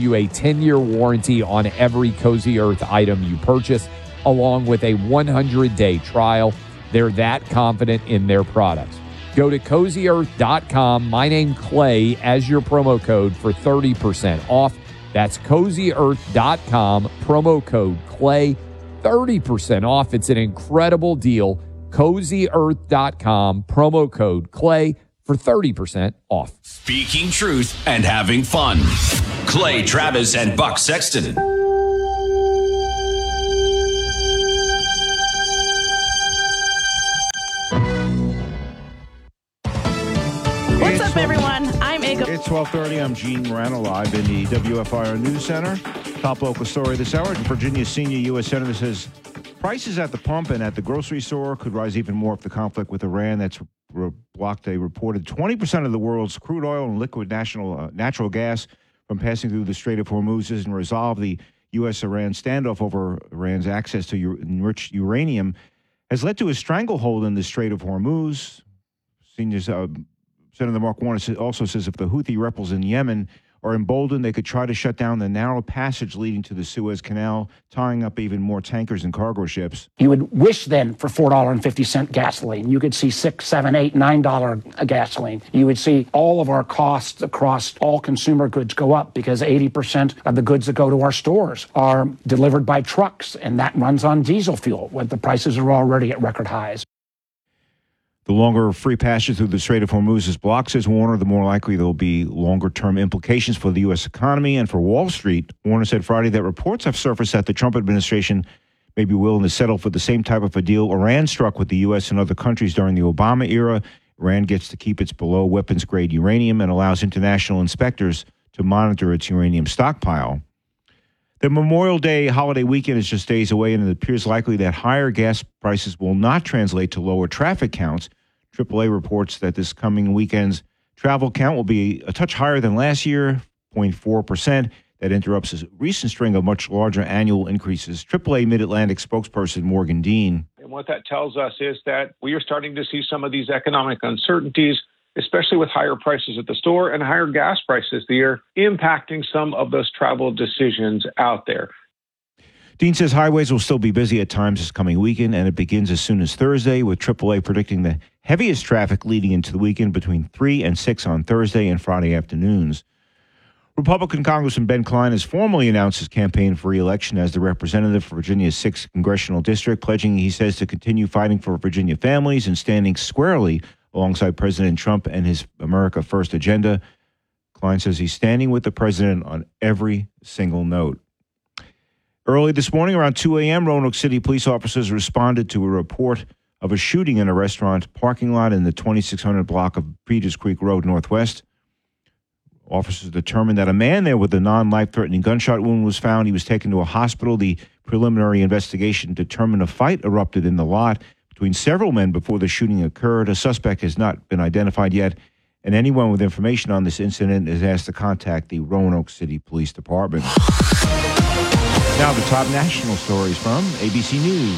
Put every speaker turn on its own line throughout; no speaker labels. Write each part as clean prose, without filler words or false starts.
you a 10-year warranty on every Cozy Earth item you purchase, along with a 100-day trial. They're that confident in their products. Go to CozyEarth.com, my name Clay, as your promo code for 30% off. That's CozyEarth.com, promo code Clay, 30% off. It's an incredible deal. CozyEarth.com, promo code Clay for 30% off.
Speaking truth and having fun. Clay Travis and Buck Sexton.
What's up, everyone? I'm Ego.
It's 12:30. I'm Gene Morano, live in the WFIR News Center. Top local story this hour. Virginia's senior U.S. Senator says prices at the pump and at the grocery store could rise even more if the conflict with Iran that's blocked a reported 20% of the world's crude oil and liquid natural gas from passing through the Strait of Hormuz and resolve the U.S.-Iran standoff over Iran's access to enriched uranium has led to a stranglehold in the Strait of Hormuz. Senator Mark Warner also says if the Houthi rebels in Yemen are emboldened, they could try to shut down the narrow passage leading to the Suez Canal, tying up even more tankers and cargo ships.
You would wish then for $4.50 gasoline. You could see $6, $7, $8, $9 gasoline. You would see all of our costs across all consumer goods go up because 80% of the goods that go to our stores are delivered by trucks, and that runs on diesel fuel when the prices are already at record highs.
The longer free passage through the Strait of Hormuz is blocked, says Warner, the more likely there will be longer-term implications for the U.S. economy and for Wall Street. Warner said Friday that reports have surfaced that the Trump administration may be willing to settle for the same type of a deal Iran struck with the U.S. and other countries during the Obama era. Iran gets to keep its below weapons-grade uranium and allows international inspectors to monitor its uranium stockpile. The Memorial Day holiday weekend is just days away, and it appears likely that higher gas prices will not translate to lower traffic counts. AAA reports that this coming weekend's travel count will be a touch higher than last year, 0.4%. That interrupts a recent string of much larger annual increases. AAA Mid-Atlantic spokesperson Morgan Dean.
And what that tells us is that we are starting to see some of these economic uncertainties, especially with higher prices at the store and higher gas prices the year, impacting some of those travel decisions out there.
Dean says highways will still be busy at times this coming weekend, and it begins as soon as Thursday, with AAA predicting the heaviest traffic leading into the weekend between 3 and 6 on Thursday and Friday afternoons. Republican Congressman Ben Cline has formally announced his campaign for re-election as the representative for Virginia's 6th congressional district, pledging, he says, to continue fighting for Virginia families and standing squarely alongside President Trump and his America First agenda. Cline says he's standing with the president on every single note. Early this morning, around 2 a.m., Roanoke City police officers responded to a report of a shooting in a restaurant parking lot in the 2600 block of Peters Creek Road Northwest. Officers determined that a man there with a non-life-threatening gunshot wound was found. He was taken to a hospital. The preliminary investigation determined a fight erupted in the lot between several men before the shooting occurred. A suspect has not been identified yet, and anyone with information on this incident is asked to contact the Roanoke City Police Department. Now the top national stories from ABC News.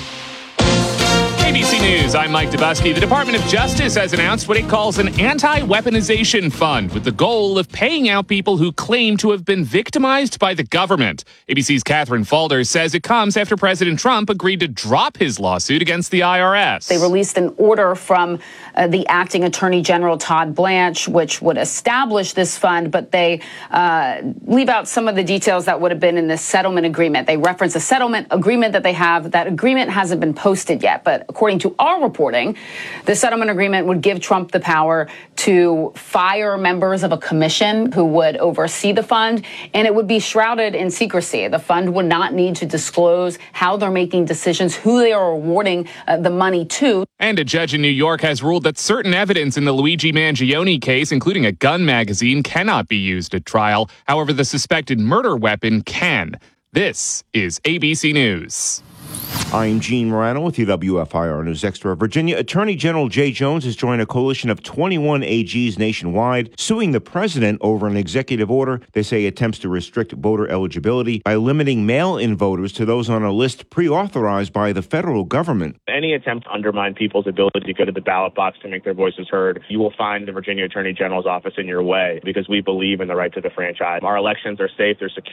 ABC News, I'm Mike Dubusky. The Department of Justice has announced what it calls an anti-weaponization fund with the goal of paying out people who claim to have been victimized by the government. ABC's Catherine Falder says it comes after President Trump agreed to drop his lawsuit against the IRS.
They released an order from the acting Attorney General Todd Blanche, which would establish this fund, but they leave out some of the details that would have been in the settlement agreement. They reference a settlement agreement that they have. That agreement hasn't been posted yet, but according to our reporting, the settlement agreement would give Trump the power to fire members of a commission who would oversee the fund, and it would be shrouded in secrecy. The fund would not need to disclose how they're making decisions, who they are awarding the money to.
And a judge in New York has ruled that certain evidence in the Luigi Mangione case, including a gun magazine, cannot be used at trial. However, the suspected murder weapon can. This is ABC News.
I'm Gene Morano with your WFIR News Extra. Virginia Attorney General Jay Jones has joined a coalition of 21 AGs nationwide suing the president over an executive order they say attempts to restrict voter eligibility by limiting mail-in voters to those on a list pre-authorized by the federal government.
Any attempt to undermine people's ability to go to the ballot box to make their voices heard, you will find the Virginia Attorney General's office in your way because we believe in the right to the franchise. Our elections are safe, they're secure.